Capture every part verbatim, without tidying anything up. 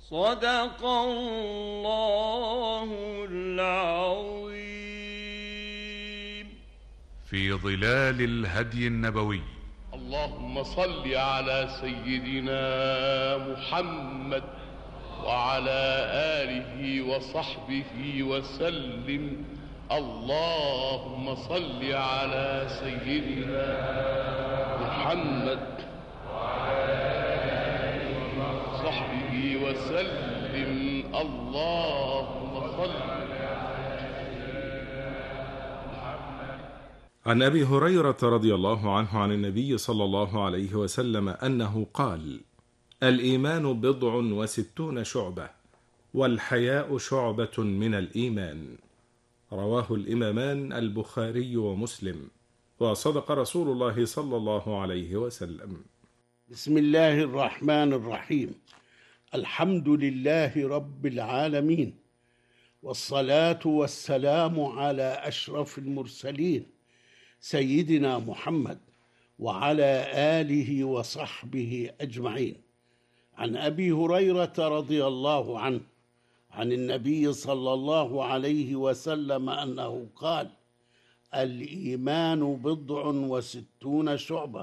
صدق الله العظيم. في ظلال الهدي النبوي. اللهم صل على سيدنا محمد وعلى آله وصحبه وسلم. اللهم صل على سيدنا محمد وعلى آله وصحبه وسلم. اللهم صل عن أبي هريرة رضي الله عنه عن النبي صلى الله عليه وسلم أنه قال: الإيمان بضع وستون شعبة، والحياء شعبة من الإيمان. رواه الإمامان البخاري ومسلم. وصدق رسول الله صلى الله عليه وسلم. بسم الله الرحمن الرحيم. الحمد لله رب العالمين، والصلاة والسلام على أشرف المرسلين سيدنا محمد وعلى آله وصحبه أجمعين. عن أبي هريرة رضي الله عنه عن النبي صلى الله عليه وسلم أنه قال: الإيمان بضع وستون شعبة،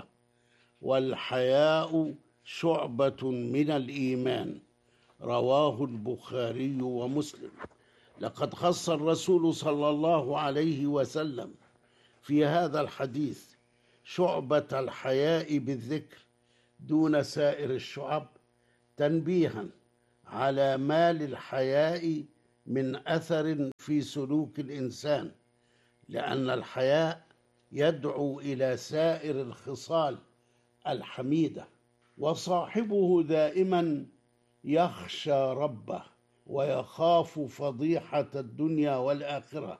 والحياء شعبة من الإيمان. رواه البخاري ومسلم. لقد خص الرسول صلى الله عليه وسلم في هذا الحديث شعبة الحياء بالذكر دون سائر الشعب، تنبيها على ما للحياء من أثر في سلوك الإنسان، لأن الحياء يدعو إلى سائر الخصال الحميدة، وصاحبه دائما يخشى ربه ويخاف فضيحة الدنيا والآخرة،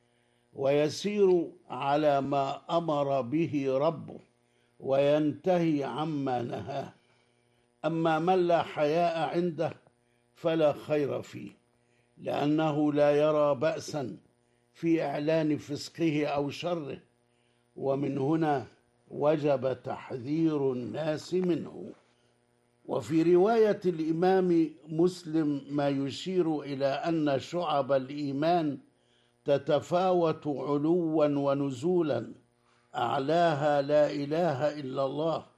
ويسير على ما أمر به ربه وينتهي عما نهاه. أما من لا حياء عنده فلا خير فيه، لأنه لا يرى بأسا في إعلان فسقه أو شره، ومن هنا وجب تحذير الناس منه. وفي رواية الإمام مسلم ما يشير إلى أن شعب الإيمان تتفاوت علوا ونزولا، أعلاها لا إله إلا الله،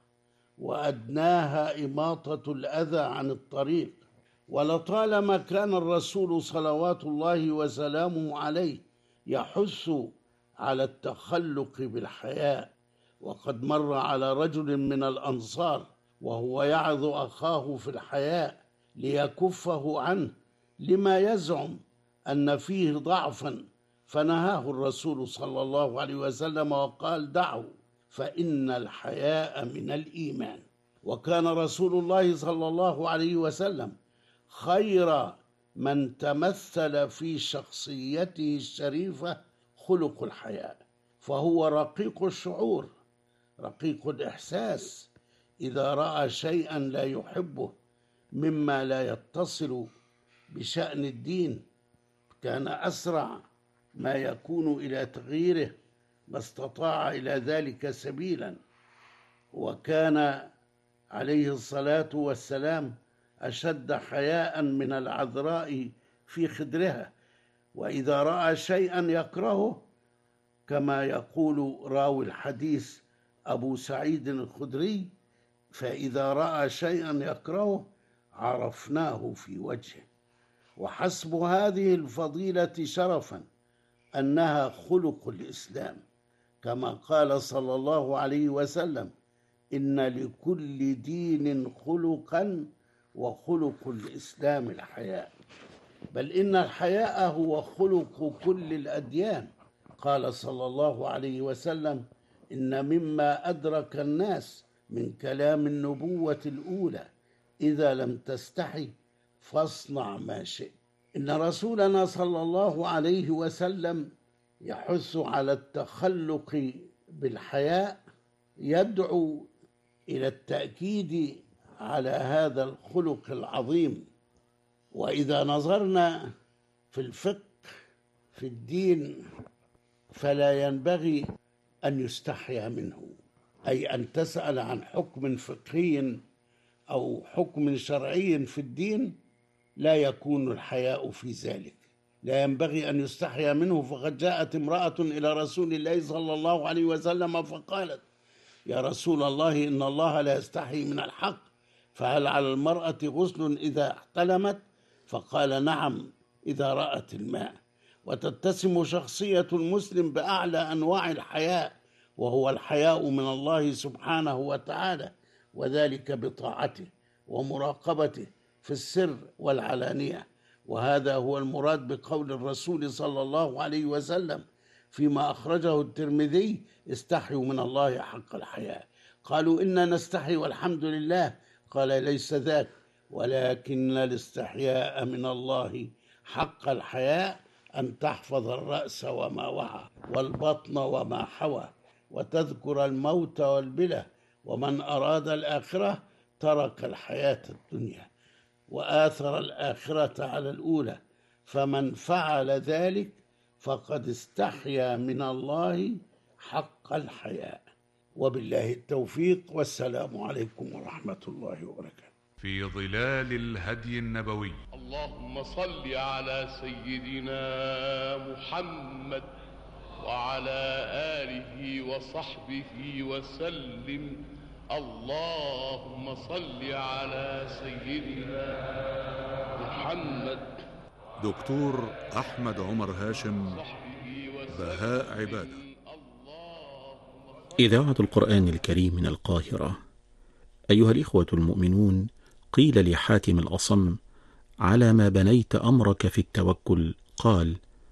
وأدناها إماطة الأذى عن الطريق. ولطالما كان الرسول صلوات الله وسلامه عليه يحث على التخلق بالحياء، وقد مر على رجل من الأنصار وهو يعظ أخاه في الحياء ليكفه عنه لما يزعم أن فيه ضعفا، فنهاه الرسول صلى الله عليه وسلم وقال: دعه فإن الحياء من الإيمان. وكان رسول الله صلى الله عليه وسلم خير من تمثل في شخصيته الشريفة خلق الحياء، فهو رقيق الشعور، رقيق الإحساس. إذا رأى شيئا لا يحبه مما لا يتصل بشأن الدين كان أسرع ما يكون إلى تغييره ما استطاع إلى ذلك سبيلا. وكان عليه الصلاة والسلام أشد حياء من العذراء في خدرها، وإذا رأى شيئا يكرهه، كما يقول راوي الحديث أبو سعيد الخدري: فإذا رأى شيئا يكرهه عرفناه في وجهه. وحسب هذه الفضيلة شرفا أنها خلق الإسلام، كما قال صلى الله عليه وسلم: إن لكل دين خلقا وخلق الإسلام الحياء. بل إن الحياء هو خلق كل الأديان. قال صلى الله عليه وسلم: إن مما أدرك الناس من كلام النبوة الأولى: إذا لم تستحي فاصنع ما شئت. إن رسولنا صلى الله عليه وسلم يحث على التخلق بالحياء، يدعو إلى التأكيد على هذا الخلق العظيم. وإذا نظرنا في الفقه في الدين فلا ينبغي أن يستحيا منه، أي أن تسأل عن حكم فقهي أو حكم شرعي في الدين لا يكون الحياء في ذلك، لا ينبغي أن يستحيا منه. فقد جاءت امرأة إلى رسول الله صلى الله عليه وسلم فقالت: يا رسول الله، إن الله لا يستحي من الحق، فهل على المرأة غسل إذا احتلمت؟ فقال: نعم، إذا رأت الماء. وتتسم شخصية المسلم بأعلى أنواع الحياء، وهو الحياء من الله سبحانه وتعالى، وذلك بطاعته ومراقبته في السر والعلانية. وهذا هو المراد بقول الرسول صلى الله عليه وسلم فيما أخرجه الترمذي: استحيوا من الله حق الحياء. قالوا: إنا نستحي والحمد لله. قال: ليس ذاك، ولكن الاستحياء من الله حق الحياء أن تحفظ الرأس وما وعى، والبطن وما حوى، وتذكر الموت والبلى. ومن أراد الآخرة ترك الحياة الدنيا وآثر الآخرة على الأولى، فمن فعل ذلك فقد استحيا من الله حق الحياء. وبالله التوفيق، والسلام عليكم ورحمة الله وبركاته. في ظلال الهدي النبوي. اللهم صل على سيدنا محمد وعلى آله وصحبه وسلم. اللهم صل على سيدنا محمد. دكتور أحمد عمر هاشم، بهاء عبادة. إذاعة القرآن الكريم من القاهرة. أيها الإخوة المؤمنون، قيل لحاتم الأصم: على ما بنيت أمرك في التوكل؟ قال: